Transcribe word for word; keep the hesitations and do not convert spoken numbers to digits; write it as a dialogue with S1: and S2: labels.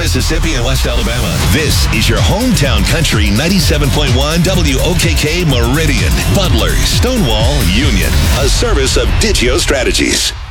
S1: Mississippi, and West Alabama. This is your hometown country ninety-seven point one W O K K Meridian, Butler, Stonewall, Union. A service of Digio Strategies.